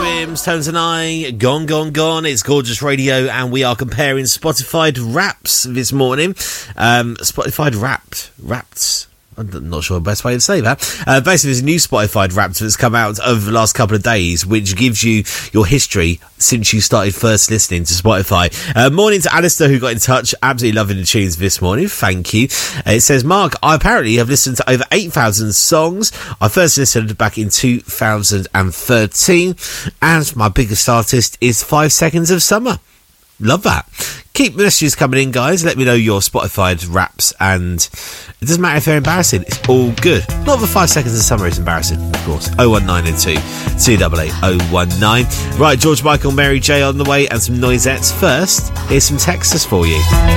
Swims, Tones and I, Gone, Gone, Gone. It's Gorgeous Radio, and we are comparing Spotify Wraps this morning. Spotify Wrapped. I'm not sure the best way to say that. Basically, there's a new Spotify Wrapped that's come out over the last couple of days, which gives you your history since you started first listening to Spotify. Morning to Alistair, who got in touch. Absolutely loving the tunes this morning. Thank you. It says, Mark, I apparently have listened to over 8,000 songs. I first listened back in 2013, and my biggest artist is 5 Seconds of Summer. Love that. Keep messages coming in, guys. Let me know your Spotify Wraps, and it doesn't matter if they're embarrassing. It's all good. Not the 5 Seconds of Summer is embarrassing, of course. 01902 288 019. Right, George Michael, Mary J on the way, and some noisettes. First, here's some Texas for you.